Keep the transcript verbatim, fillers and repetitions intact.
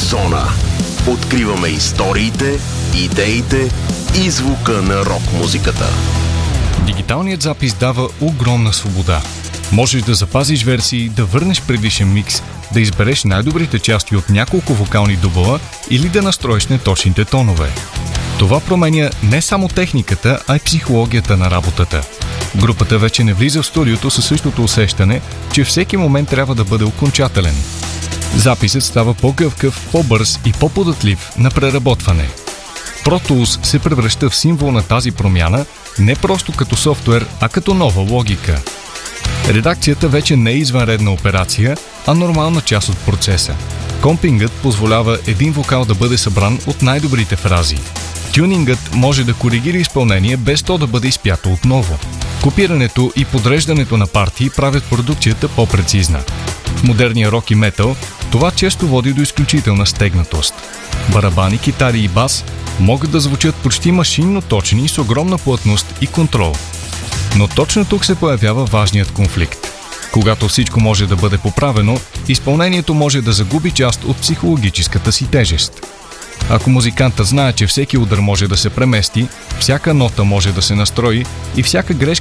Зона. Откриваме историите, идеите и звука на рок-музиката. Дигиталният запис дава огромна свобода. Можеш да запазиш версии, да върнеш предишен микс, да избереш най-добрите части от няколко вокални дубла или да настроиш неточните тонове. Това променя не само техниката, а и психологията на работата. Групата вече не влиза в студиото със същото усещане, че всеки момент трябва да бъде окончателен. Записът става по-гъвкав, по-бърз и по-податлив на преработване. Pro Tools се превръща в символ на тази промяна не просто като софтуер, а като нова логика. Редакцията вече не е извънредна операция, а нормална част от процеса. Компингът позволява един вокал да бъде събран от най-добрите фрази. Тюнингът може да коригира изпълнение без то да бъде изпято отново. Копирането и подреждането на партии правят продукцията по-прецизна. В модерния рок и метал това често води до изключителна стегнатост. Барабани, китари и бас могат да звучат почти машинно точни с огромна плътност и контрол. Но точно тук се появява важният конфликт. Когато всичко може да бъде поправено, изпълнението може да загуби част от психологическата си тежест. Ако музикантът знае, че всеки удар може да се премести, всяка нота може да се настрои и всяка грешка